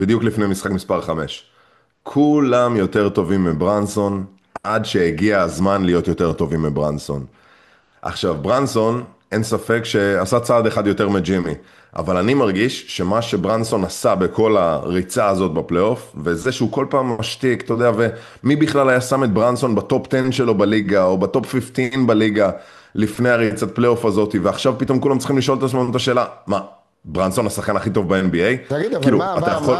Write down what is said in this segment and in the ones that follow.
בדיוק לפני משחק מספר 5. כולם יותר טובים מברנסון, עד שהגיע הזמן להיות יותר טובים מברנסון. עכשיו, ברנסון, אין ספק שעשה צעד אחד יותר מג'ימי, אבל אני מרגיש שמה שברנסון עשה בכל הריצה הזאת בפלייאוף, וזה שהוא כל פעם משתיק, אתה יודע, ומי בכלל היה שם את ברנסון בטופ 10 שלו בליגה, או בטופ 15 בליגה, לפני הריצת פלייאוף הזאת, ועכשיו פתאום כולם צריכים לשאול את עצמם את השאלה, מה, ברנסון השחקן הכי טוב ב-NBA? תגיד, אבל כאילו, אתה יכול...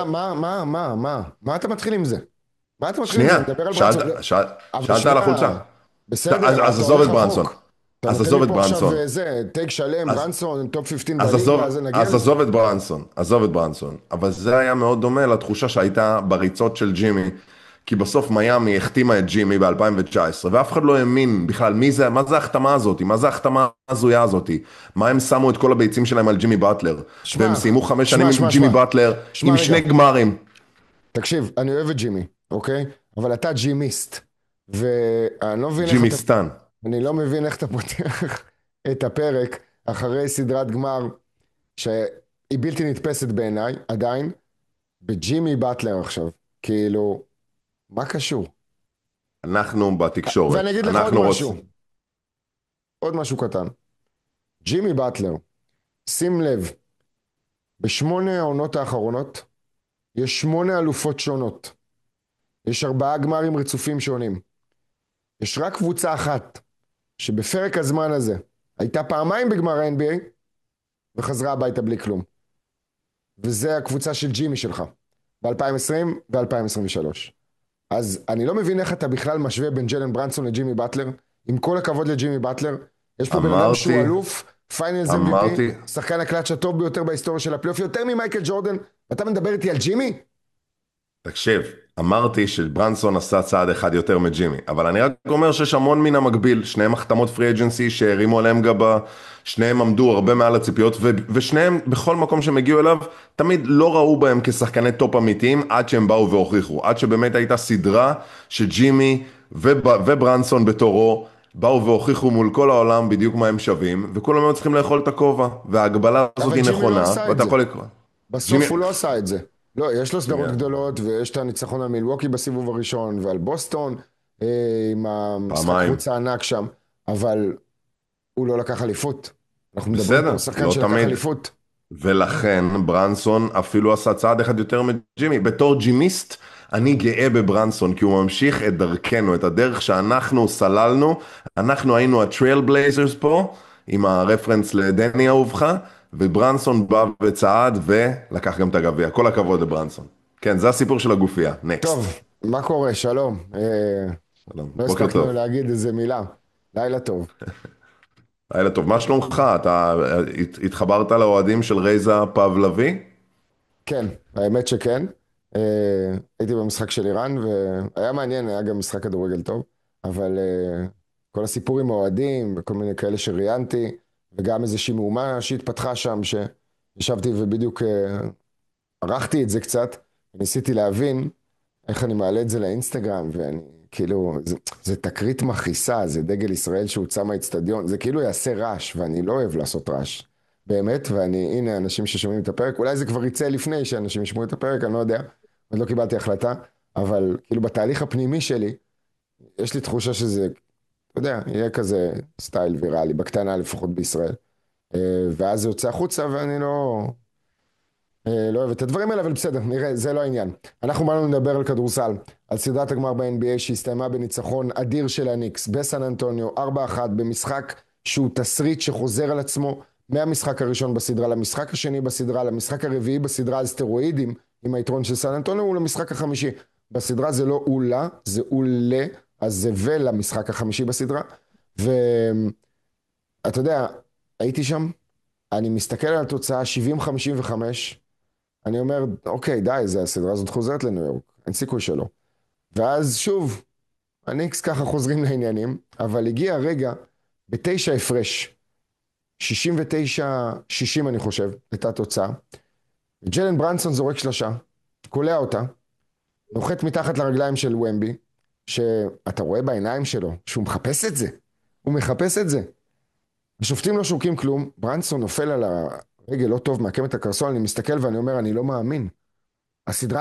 מה אתה מתחיל עם זה? מה אתה מתחיל עם זה? שנייה, אני מדבר על ברנסון. אבל שאלת על החולצה. שנייה, בסדר, אז אתה עזוב הולך את ברנסון. רחוק. אתה אז נותן עזוב לי את פה עכשיו ברנסון. טייק שלם, אז, ברנסון, טופ 15 אז עזוב, בליגה, אז נגיע אז לזה. עזוב את ברנסון, עזוב את ברנסון. אבל זה היה מאוד דומה לתחושה שהייתה בריצות של ג'ימי, כי בסוף מיאמי החתימה את ג'ימי ב-2019, ואף אחד לא האמין בכלל מה זה ההחתמה הזאת, מה זה ההחתמה הזויה הזאת, מה הם שמו את כל הביצים שלהם על ג'ימי באטלר, והם שמע, סיימו 5 שנים שמע, עם שמע, ג'ימי שמע, באטלר, שמע עם רגע, 2 גמרים. תקשיב, אני אוהב את ג'ימי, אוקיי? אבל אתה ג'ימיסט, ואני לא מבין איך ג'ימי אתה, סטן. אני לא מבין איך אתה פותח את הפרק אחרי סדרת גמר שהיא בלתי נתפסת בעיניי, עדיין, בג'ימי באטלר עכשיו. כאילו, מה קשור? אנחנו ואני בתקשורת, אגיד לך עוד אנחנו משהו, רוצים... עוד משהו קטן. ג'ימי באטלר, שים לב, בשמונה העונות האחרונות, יש 8 אלופות שונות. יש 4 גמרים רצופים שונים. יש רק קבוצה אחת, שבפרק הזמן הזה, הייתה פעמיים בגמר ה-NBA, וחזרה הביתה בלי כלום. וזה הקבוצה של ג'ימי שלך, ב-2020 ו-2023. אז אני לא מבין איך אתה בכלל משווה בין ג'לן ברנסון לג'ימי באטלר. עם כל הכבוד לג'ימי באטלר, יש פה בן אדם שהוא אמרתי, אלוף, פיינלס MVP, אמרתי, שחקן הקלאץ' הטוב ביותר בהיסטוריה של הפלייאוף, יותר ממייקל ג'ורדן, ואתה מדבר איתי על ג'ימי? תקשיב, אמרתי שברנסון עשה צעד אחד יותר מג'ימי, אבל אני רק אומר שיש המון מן המקביל, שניהם החתמות פרי אג'נסי שהרימו עליהם גבה, שניהם עמדו הרבה מעל הציפיות, ושניהם בכל מקום שהם הגיעו אליו, תמיד לא ראו בהם כשחקני טופ אמיתיים, עד שהם באו והוכיחו, עד שבאמת הייתה סדרה שג'ימי וברנסון בתורו, באו והוכיחו מול כל העולם בדיוק מה הם שווים, וכולם היו צריכים לאכול את הכובע, וההגבלה הזאת אבל היא ג'ימי לא נכונה, עשה את ואתה זה. יכול לקרוא. ג'ימי, בסוף הוא לא עשה את זה. לא, יש לו סדרות שנייה, גדולות, ויש את הניצחון על מילווקי בסיבוב הראשון, ועל בוסטון, עם המשחק פעמיים. חוץ הענק שם, אבל הוא לא לקח אליפות. אנחנו מדברים פה בסדר, על שחקן לא שלקח תמיד. אליפות. ולכן ברנסון אפילו עשה צעד אחד יותר מג'ימי. בתור ג'ימיסט, אני גאה בברנסון, כי הוא ממשיך את דרכנו, את הדרך שאנחנו סללנו. אנחנו היינו הטרייל בלייזרס פה, עם הרפרנס לדני אהובך, וברנסון בא וצעד ולקח גם את הגביע. כל הכבוד לברנסון. כן, זה הסיפור של הגופייה. נקסט. טוב, מה קורה? שלום. שלום, לא בוקר הספקנו טוב. להגיד איזה מילה. לילה טוב. לילה טוב. מה שלומך? אתה התחברת לאוהדים של רייזה פבלבי? כן, האמת שכן. הייתי במשחק של איראן, והיה מעניין, היה גם משחק כדורגל טוב, אבל כל הסיפור עם האוהדים, וכל מיני כאלה שראיינתי, וגם איזושהי מהומה שהתפתחה שם, שישבתי ובדיוק ערכתי את זה קצת, וניסיתי להבין איך אני מעלה את זה לאינסטגרם, ואני כאילו, זה תקרית מכעיסה, זה דגל ישראל שהוצא מהאצטדיון, זה כאילו יעשה רעש, ואני לא אוהב לעשות רעש. באמת, ואני, הנה, אנשים ששומעים את הפרק, אולי זה כבר יצא לפני שאנשים ישמעו את הפרק, אני לא יודע, עוד לא קיבלתי החלטה, אבל כאילו בתהליך הפנימי שלי, יש לי תחושה שזה, אתה יודע, יהיה כזה סטייל ויראלי, בקטנה לפחות בישראל. ואז זה יוצא החוצה, ואני לא אוהב את הדברים האלה, אבל בסדר, נראה, זה לא העניין. אנחנו באנו לדבר על כדורסל, על סדרת הגמר ב-NBA שהסתיימה בניצחון אדיר של הניקס בסן אנטוניו, 4-1, במשחק שהוא תסריט שחוזר על עצמו מהמשחק הראשון בסדרה למשחק השני בסדרה, למשחק הרביעי בסדרה על סטרואידים עם היתרון של סן אנטוניו ולמשחק החמישי. בסדרה זה לא אולה, זה אולה, אז זה ולמשחק החמישי בסדרה. ואתה יודע, הייתי שם, אני מסתכל על התוצאה 70-55, אני אומר, אוקיי, די, זה הסדרה הזאת חוזרת לניו יורק, אין סיכוי שלא. ואז שוב, הניקס ככה חוזרים לעניינים, אבל הגיע רגע, ב9 הפרש, 69-60 אני חושב, הייתה התוצאה. ג'לן ברנסון זורק שלשה, קולע אותה, נוחת מתחת לרגליים של ומבי, שאתה רואה בעיניים שלו, שהוא מחפש את זה. הוא מחפש את זה. השופטים לא שורקים כלום, ברנסון נופל על הרגל לא טוב, מעקם את הקרסול, אני מסתכל ואני אומר, אני לא מאמין. הסדרה